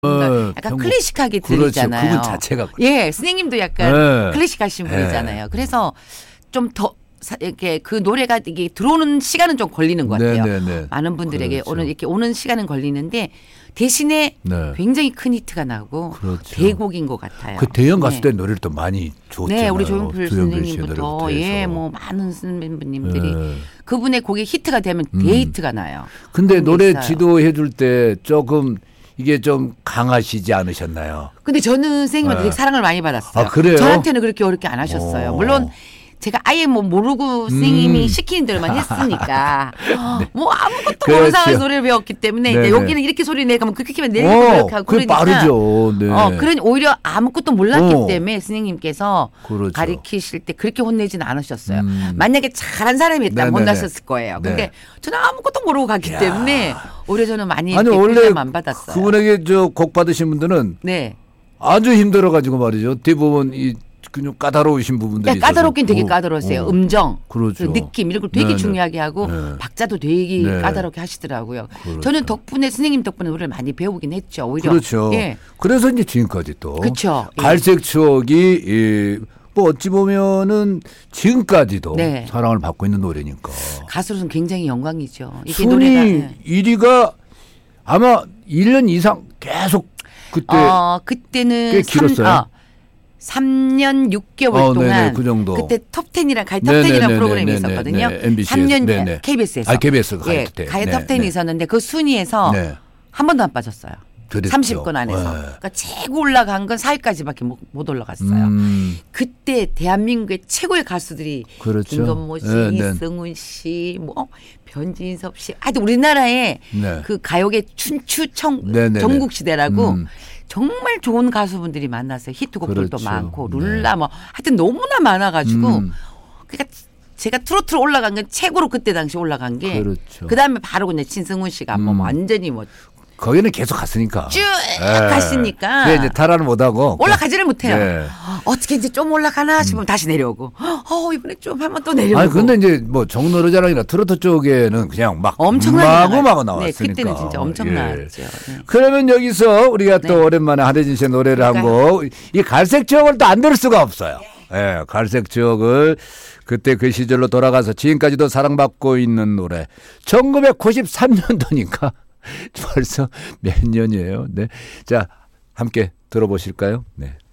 약간 클래식하게 들리잖아요. 그분 자체가. 예, 선생님도 약간 클래식하신 분이잖아요. 그래서 좀 더 이렇게 그 노래가 이게 들어오는 시간은 좀 걸리는 것 같아요. 네네네. 많은 분들에게 그렇죠. 오늘 이렇게 오는 시간은 걸리는데 대신에 굉장히 큰 히트가 나고 그렇죠. 대곡인 것 같아요. 그 대형 가수들 노래를 또 많이 줬잖아요. 네, 우리 조용필 선생님부터 뭐 많은 선배님들이 그분의 곡이 히트가 되면 대히트가 나요. 근데 노래 지도해 줄 때 조금 이게 좀 강하시지 않으셨나요? 근데 저는 선생님한테 되게 사랑을 많이 받았어요. 아, 그래요? 저한테는 그렇게 어렵게 안 하셨어요. 물론 제가 아예 뭐 모르고 선생님이 시키는 대로만 했으니까 뭐 아무것도 모르는 상황에서 노래를 배웠기 때문에 이제 여기는 이렇게 소리 내가 뭐 그렇게 하면 내리고 이렇게 하고 그러니까 빠르죠. 네. 그러니 오히려 아무것도 몰랐기 때문에 선생님께서 그렇죠. 가르치실 때 그렇게 혼내지는 않으셨어요. 만약에 잘한 사람이 있다면 혼났었을 거예요. 근데 저는 아무것도 모르고 갔기 때문에 오히려 저는 많이 원래 안 받았어요. 그분에게 곡 받으신 분들은 아주 힘들어 가지고 말이죠. 대부분 이 그냥 까다로우신 부분들이 있어서. 까다롭긴 되게 까다로웠어요. 음정, 그렇죠. 그 느낌 이런 걸 되게 중요하게 하고 박자도 되게 까다롭게 하시더라고요. 그렇죠. 저는 덕분에 선생님 덕분에 노래를 많이 배우긴 했죠. 오히려. 그렇죠. 그래서 이제 지금까지 또 그렇죠. 갈색 추억이 뭐 어찌 보면은 지금까지도 사랑을 받고 있는 노래니까. 가수로서는 굉장히 영광이죠. 이게 순위 노래가 1위가 아마 1년 이상 계속 그때 그때는 꽤 길었어요. 3년 6개월 동안 네네, 그 정도. 그때 톱10이랑 가요 톱10이라는 프로그램이 있었거든요. MBC에서. 3년 KBS에서. KBS 가요 톱10. 가요 톱10이 있었는데 그 순위에서 한 번도 안 빠졌어요. 그랬죠. 30권 안에서. 그러니까 최고 올라간 건 4위까지밖에 못 올라갔어요. 그때 대한민국의 최고의 가수들이 김건모 씨, 이승훈 씨, 뭐 변진섭 씨. 하여튼 우리나라의 그 가요계 춘추청 전국 시대라고 정말 좋은 가수분들이 만났어요. 히트곡들도 많고 룰라 뭐 하여튼 너무나 많아가지고 그러니까 제가 트로트로 올라간 건 최고로 그때 당시 올라간 게 그다음에 바로 그냥 신승훈 씨가 뭐 완전히 뭐 거기는 계속 갔으니까. 쭉 갔으니까. 근데 이제 탈환을 못하고. 올라가지를 못해요. 어떻게 이제 좀 올라가나 싶으면 다시 내려오고. 이번에 좀 하면 또 내려오고. 아니, 근데 이제 뭐 정노래자랑이나 트로트 쪽에는 그냥 막 엄청나게 마구 나왔으니까. 네, 그때는 진짜 엄청 나왔죠. 그러면 여기서 우리가 또 오랜만에 한혜진 씨의 노래를 한 곡, 이 갈색 추억을 또 안 들을 수가 없어요. 갈색 추억을 그때 그 시절로 돌아가서 지금까지도 사랑받고 있는 노래. 1993년도니까. 벌써 몇 년이에요. 자, 함께 들어보실까요? 네.